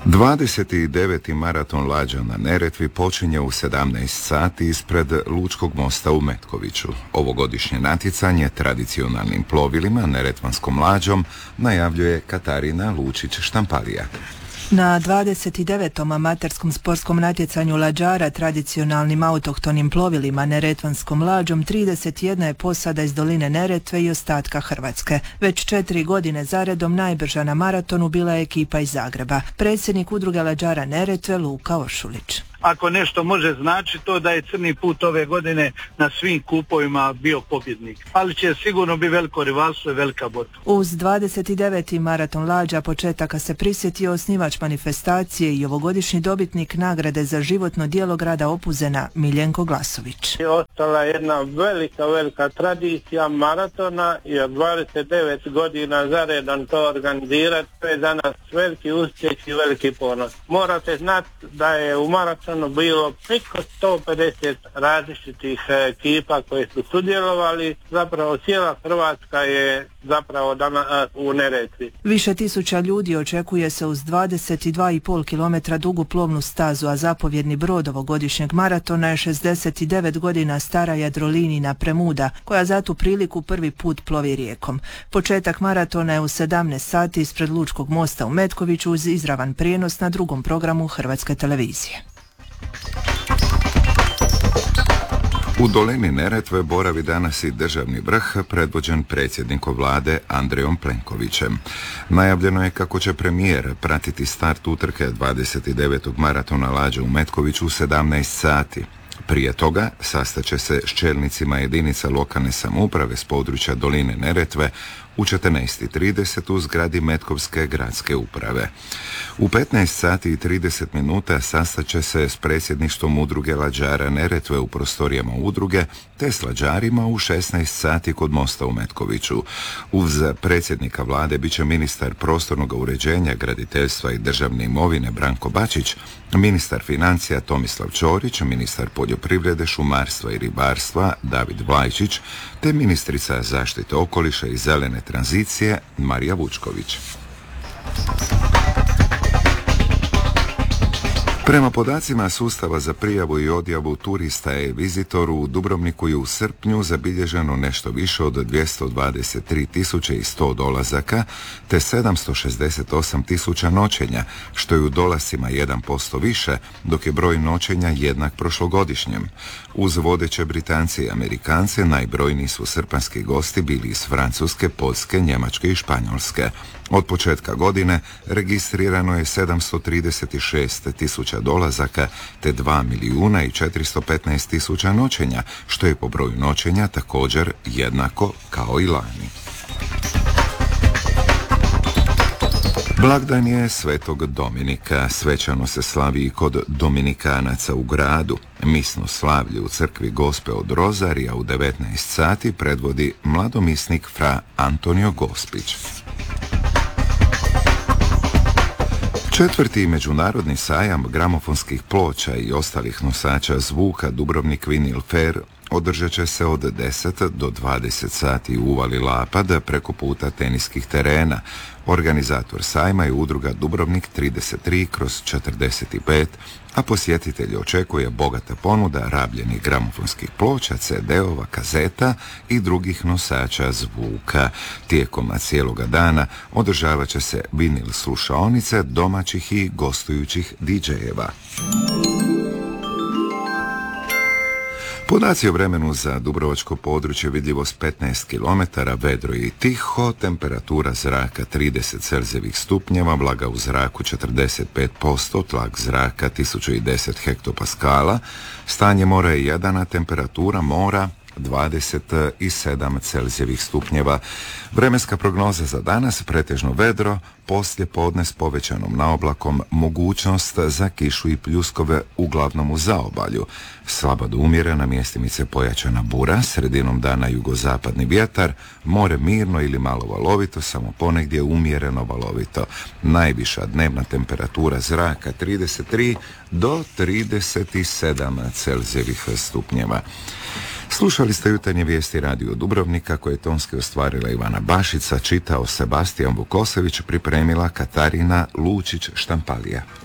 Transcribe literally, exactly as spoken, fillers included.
dvadeset deveti maraton lađa na Neretvi počinje u sedamnaest sati ispred Lučkog mosta u Metkoviću. Ovogodišnje natjecanje tradicionalnim plovilima neretvanskom lađom najavljuje Katarina Lučić-Štamparija. Na dvadeset devetom amaterskom sportskom natjecanju lađara tradicionalnim autohtonim plovilima neretvanskom lađom trideset jedna je posada iz doline Neretve i ostatka Hrvatske. Već četiri godine zaredom najbrža na maratonu bila je ekipa iz Zagreba. Predsjednik udruge lađara Neretve Luka Ošulić. Ako nešto može znači to da je Crni put ove godine na svim kupovima bio pobjednik. Ali će sigurno biti veliko rivalstvo i velika borba. Uz dvadeset deveti maraton lađa početaka se prisjetio osnivač manifestacije i ovogodišnji dobitnik nagrade za životno djelo grada Opuzena Miljenko Glasović. Ostala je jedna velika, velika tradicija maratona i od dvadeset devet godina zaredom to organizirati. To je za nas veliki uspjeh i veliki ponos. Morate znati da je u maratonu bilo preko sto pedeset različitih ekipa koje su sudjelovali. Zapravo cijela Hrvatska je zapravo danas u Neretvi. Više tisuća ljudi očekuje se uz dvadeset dva i pol kilometra dugu plovnu stazu, a zapovjedni brod ovogodišnjeg maratona je šezdeset devet godina stara Jadrolinina Premuda, koja za tu priliku prvi put plovi rijekom. Početak maratona je u sedamnaest sati ispred Lučkog mosta u Metkoviću uz izravan prijenos na drugom programu Hrvatske televizije. U dolini Neretve boravi danas i državni vrh predvođen predsjednikom vlade Andrejom Plenkovićem. Najavljeno je kako će premijer pratiti start utrke dvadeset devetog maratona lađa u Metkoviću u sedamnaest sati. Prije toga sastaće se s čelnicima jedinica lokalne samouprave s područja doline Neretve u četrnaest i trideset u zgradi Metkovske gradske uprave. U petnaest sati i trideset minuta sastaće se s predsjedništvom udruge lađara Neretve u prostorijama udruge te s lađarima u šesnaest sati kod mosta u Metkoviću. Uz predsjednika vlade bit će ministar prostornog uređenja, graditeljstva i državne imovine Branko Bačić, ministar financija Tomislav Ćorić, ministar poljoprivrede, šumarstva i ribarstva David Vlajčić te ministrica zaštite okoliša i zelene tranzicije Marija Vučković. Prema podacima sustava za prijavu i odjavu turista e-vizitoru u Dubrovniku je u srpnju zabilježeno nešto više od dvjesto dvadeset tri tisuće sto dolazaka te sedamsto šezdeset osam tisuća noćenja, što je u dolascima jedan posto više, dok je broj noćenja jednak prošlogodišnjem. Uz vodeće Britance i Amerikance najbrojniji su srpanski gosti bili iz Francuske, Poljske, Njemačke i Španjolske. Od početka godine registrirano je sedamsto trideset šest tisuća dolazaka te dva milijuna i četiristo petnaest tisuća noćenja, što je po broju noćenja također jednako kao i lani. Blagdan je Svetog Dominika. Svečano se slavi i kod Dominikanaca u gradu. Misno slavlje u crkvi Gospe od Rozarija u devetnaest sati predvodi mladomisnik fra Antonio Gospić. Četvrti međunarodni sajam gramofonskih ploča i ostalih nosača zvuka Dubrovnik Vinyl Fair održat će se od deset do dvadeset sati u uvali Lapad preko puta teniskih terena. Organizator sajma je udruga Dubrovnik trideset tri kroz četrdeset pet, a posjetitelji očekuje bogata ponuda rabljenih gramofonskih ploča, ce de-ova, kazeta i drugih nosača zvuka. Tijekom cijeloga dana održavat će se vinil slušaonice domaćih i gostujućih didžejeva. Podaci o vremenu za dubrovačko područje: vidljivost petnaest kilometara, vedro i tiho, temperatura zraka trideset celzijevih stupnjeva, vlaga u zraku četrdeset pet posto, tlak zraka tisuću deset hektopaskala, stanje mora je Jadrana, temperatura mora dvadeset sedam celzijevih stupnjeva. Vremenska prognoza za danas: pretežno vedro, poslije podne s povećanom naoblakom, mogućnost za kišu i pljuskove uglavnom u zaobalju. Slaba do umjerena, mjestimice pojačana bura, sredinom dana jugozapadni vjetar, more mirno ili malo valovito, samo ponegdje umjereno valovito. Najviša dnevna temperatura zraka trideset tri do trideset sedam celzijevih stupnjeva. Slušali ste jutarnje vijesti Radio Dubrovnika koje je tonski ostvarila Ivana Bašica, čitao Sebastijan Vukosević, pripremio pripremila Katarina Lučić-Štampalija.